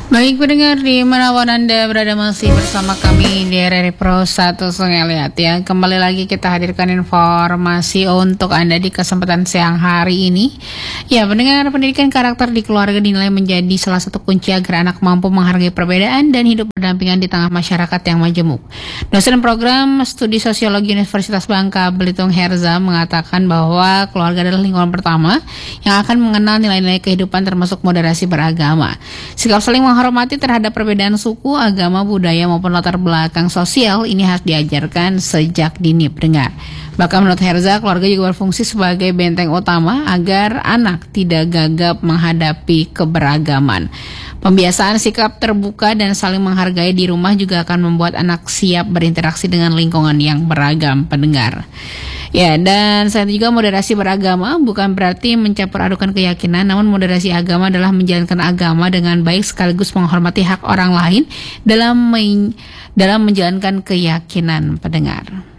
Baik pendengar dimanapun Anda berada masih bersama kami di RRI Pro 1 Sungai Liat ya. Kembali lagi kita hadirkan informasi untuk Anda di kesempatan siang hari ini. Ya pendengar, pendidikan karakter di keluarga dinilai menjadi salah satu kunci agar anak mampu menghargai perbedaan dan hidup berdampingan di tengah masyarakat yang majemuk. Dosen program studi sosiologi Universitas Bangka Belitung Herza mengatakan bahwa keluarga adalah lingkungan pertama yang akan mengenal nilai-nilai kehidupan termasuk moderasi beragama. Sikap saling menghormati terhadap perbedaan suku, agama, budaya maupun latar belakang sosial ini harus diajarkan sejak dini pendengar. Bahkan menurut Herza, keluarga juga berfungsi sebagai benteng utama agar anak tidak gagap menghadapi keberagaman. Pembiasaan sikap terbuka dan saling menghargai di rumah juga akan membuat anak siap berinteraksi dengan lingkungan yang beragam pendengar. Ya, dan selain juga moderasi beragama bukan berarti mencampur adukan keyakinan, namun moderasi agama adalah menjalankan agama dengan baik sekaligus menghormati hak orang lain dalam menjalankan keyakinan pendengar.